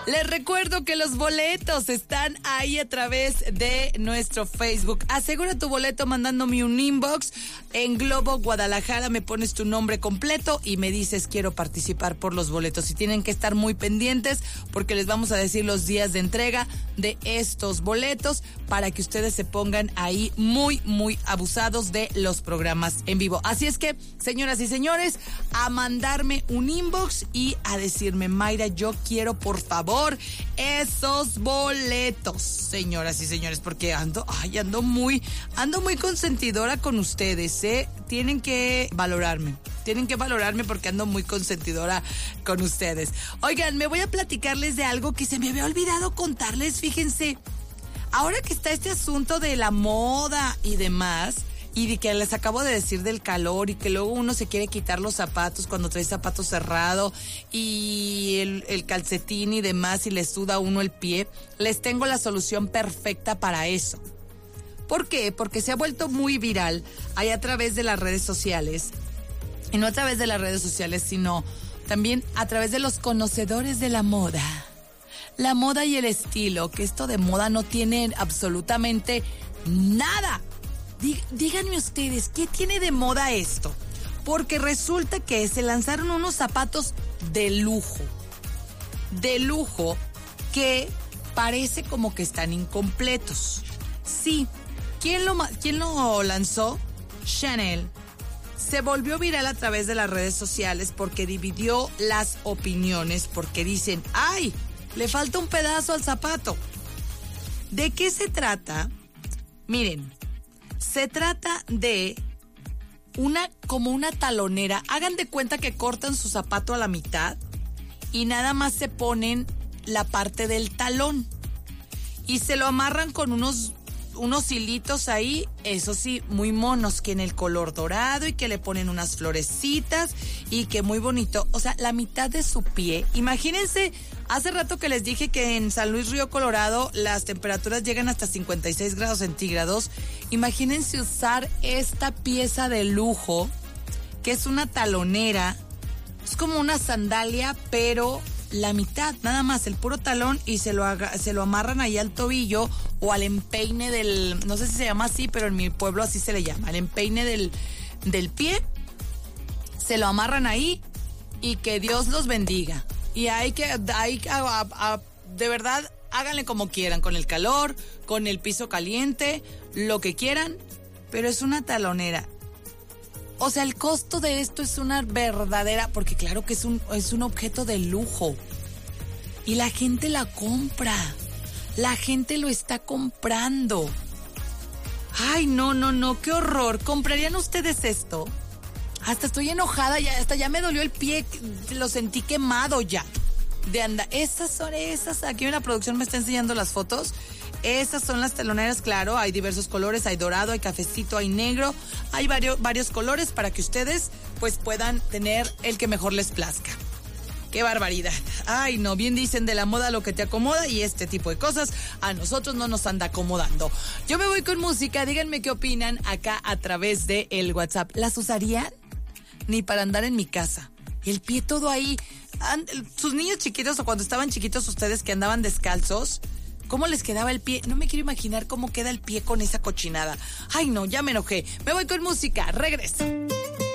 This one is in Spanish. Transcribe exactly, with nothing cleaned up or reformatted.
Les recuerdo que los boletos están ahí a través de nuestro Facebook. Asegura tu boleto mandándome un inbox en Globo Guadalajara, me pones tu nombre completo y me dices quiero participar por los boletos. Y tienen que estar muy pendientes porque les vamos a decir los días de entrega de estos boletos para que ustedes se pongan ahí muy, muy abusados de los programas en vivo. Así es que, señoras y señores, a mandarme un inbox y a decirme, Mayra, yo quiero por favor esos boletos, señoras y señores, porque ando, ay, ando muy, ando muy consentidora con ustedes, ¿eh? Tienen que valorarme, tienen que valorarme porque ando muy consentidora con ustedes. Oigan, me voy a platicarles de algo que se me había olvidado contarles, fíjense, ahora que está este asunto de la moda y demás, y de que les acabo de decir del calor y que luego uno se quiere quitar los zapatos cuando trae zapato cerrado y el, el calcetín y demás y le suda a uno el pie, les tengo la solución perfecta para eso. ¿Por qué? Porque se ha vuelto muy viral ahí a través de las redes sociales, y no a través de las redes sociales, sino también a través de los conocedores de la moda. La moda y el estilo, que esto de moda no tiene absolutamente nada. Díganme ustedes, ¿qué tiene de moda esto? Porque resulta que se lanzaron unos zapatos de lujo, de lujo, que parece como que están incompletos. Sí, ¿quién lo, quién lo lanzó? Chanel. Se volvió viral a través de las redes sociales porque dividió las opiniones, porque dicen, ¡ay! Le falta un pedazo al zapato. ¿De qué se trata? Miren, se trata de una, como una talonera. Hagan de cuenta que cortan su zapato a la mitad y nada más se ponen la parte del talón y se lo amarran con unos, unos hilitos ahí, eso sí, muy monos, que en el color dorado y que le ponen unas florecitas y que muy bonito. O sea, la mitad de su pie. Imagínense, hace rato que les dije que en San Luis Río Colorado las temperaturas llegan hasta cincuenta y seis grados centígrados. Imagínense usar esta pieza de lujo, que es una talonera. Es como una sandalia, pero la mitad, nada más, el puro talón, y se lo, haga, se lo amarran ahí al tobillo o al empeine del, no sé si se llama así, pero en mi pueblo así se le llama, el empeine del, del pie. Se lo amarran ahí y que Dios los bendiga. Y hay que, hay, a, a, de verdad, háganle como quieran, con el calor, con el piso caliente, lo que quieran, pero es una talonera. O sea, el costo de esto es una verdadera, porque claro que es un, es un objeto de lujo. Y la gente la compra. La gente lo está comprando. Ay, no, no, no, qué horror. ¿Comprarían ustedes esto? Hasta estoy enojada, ya, hasta ya me dolió el pie, lo sentí quemado ya. De anda, esas son esas, aquí en la producción me está enseñando las fotos. Esas son las teloneras, claro, hay diversos colores, hay dorado, hay cafecito, hay negro, hay varios, varios colores para que ustedes pues puedan tener el que mejor les plazca. ¡Qué barbaridad! Ay, no, bien dicen de la moda lo que te acomoda, y este tipo de cosas a nosotros no nos anda acomodando. Yo me voy con música, díganme qué opinan acá a través de el WhatsApp. ¿Las usarían? Ni para andar en mi casa. El pie todo ahí. Sus niños chiquitos, o cuando estaban chiquitos ustedes que andaban descalzos, ¿cómo les quedaba el pie? No me quiero imaginar cómo queda el pie con esa cochinada. Ay, no, ya me enojé. Me voy con música. Regreso.